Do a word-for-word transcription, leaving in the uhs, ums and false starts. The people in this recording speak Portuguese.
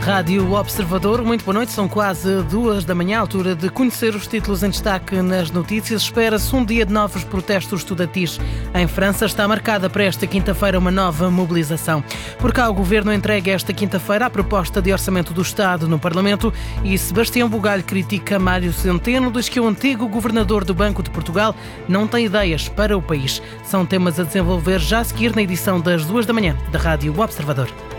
Rádio Observador, muito boa noite. São quase duas da manhã, à altura de conhecer os títulos em destaque nas notícias. Espera-se um dia de novos protestos estudantis. Em França está marcada para esta quinta-feira uma nova mobilização. Por cá, o Governo entrega esta quinta-feira a proposta de orçamento do Estado no Parlamento e Sebastião Bugalho critica Mário Centeno, diz que o antigo governador do Banco de Portugal não tem ideias para o país. São temas a desenvolver já a seguir na edição das duas da manhã da Rádio Observador.